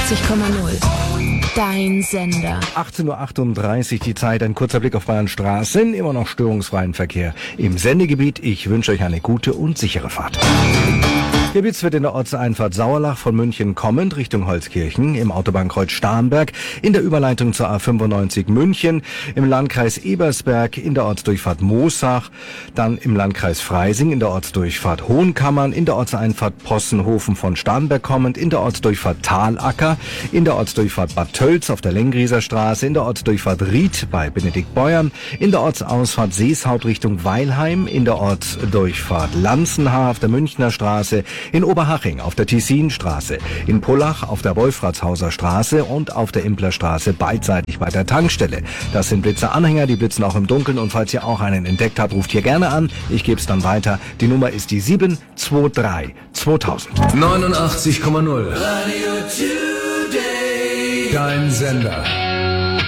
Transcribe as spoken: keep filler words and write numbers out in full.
neunundachtzig Komma null. Dein Sender. achtzehn Uhr achtunddreißig die Zeit, ein kurzer Blick auf Bayern Straßen, immer noch störungsfreien Verkehr im Sendegebiet. Ich wünsche euch eine gute und sichere Fahrt. Der Blitz wird in der Ortseinfahrt Sauerlach von München kommend Richtung Holzkirchen, im Autobahnkreuz Starnberg, in der Überleitung zur A fünfundneunzig München, im Landkreis Ebersberg, in der Ortsdurchfahrt Moosach, dann im Landkreis Freising, in der Ortsdurchfahrt Hohenkammern, in der Ortseinfahrt Possenhofen von Starnberg kommend, in der Ortsdurchfahrt Talacker, in der Ortsdurchfahrt Bad Tölz auf der Lengrieser Straße, in der Ortsdurchfahrt Ried bei Benedikt Beuern, in der Ortsausfahrt Seeshaupt Richtung Weilheim, in der Ortsdurchfahrt Lanzenhaar auf der Münchner Straße, in Oberhaching auf der Tessinstraße, in Pullach auf der Wolfratshauser Straße und auf der Implerstraße beidseitig bei der Tankstelle. Das sind Blitzeranhänger, die blitzen auch im Dunkeln, und falls ihr auch einen entdeckt habt, ruft hier gerne an. Ich gebe es dann weiter. Die Nummer ist die sieben zwei drei zweitausend. neunundachtzig Komma null. Radio Today. Dein Sender.